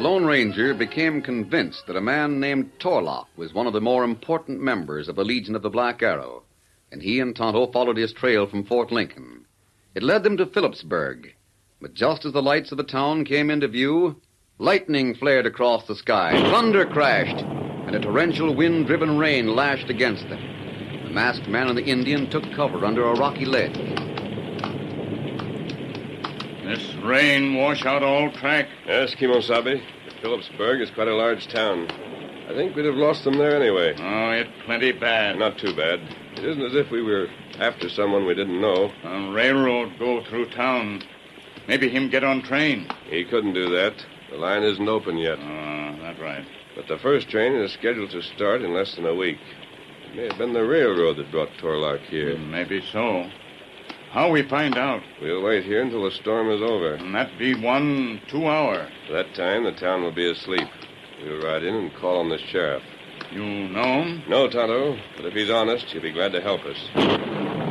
Lone Ranger became convinced that a man named Torlock was one of the more important members of the Legion of the Black Arrow, and he and Tonto followed his trail from Fort Lincoln. It led them to Phillipsburg, but just as the lights of the town came into view, lightning flared across the sky, thunder crashed, and a torrential wind-driven rain lashed against them. The masked man and the Indian took cover under a rocky ledge. This rain wash out all track? Yes, Kimosabe. Phillipsburg is quite a large town. I think we'd have lost them there anyway. Oh, it's plenty bad. Not too bad. It isn't as if we were after someone we didn't know. A railroad go through town. Maybe him get on train. He couldn't do that. The line isn't open yet. Oh, that's right. But the first train is scheduled to start in less than a week. It may have been the railroad that brought Torlock here. Maybe so. How we find out? We'll wait here until the storm is over. And that be 1-2 hours. By that time, the town will be asleep. We'll ride in and call on the sheriff. You know him? No, Tonto, but if he's honest, he'll be glad to help us.